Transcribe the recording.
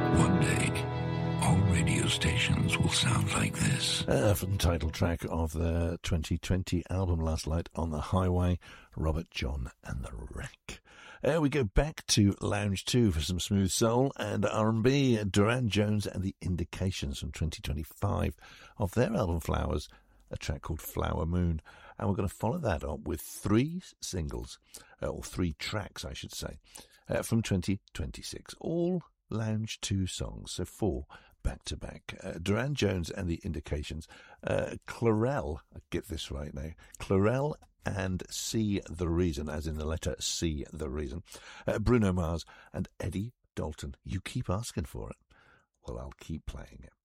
One day, all radio stations will sound like this. From the title track of the 2020 album Last Light on the Highway, Robert John and the Wreck. We go back to Lounge 2 for some smooth soul and R&B. Duran Jones and the Indications from 2025 of their album Flowers, a track called Flower Moon. And we're going to follow that up with three singles, or three tracks, I should say, from 2026. All Lounge 2 songs, so four back-to-back. Duran Jones and the Indications. Clarel, I get this right now, Clarel and See the Reason, as in the letter C, the Reason. Bruno Mars and Eddie Dalton. You keep asking for it. Well, I'll keep playing it.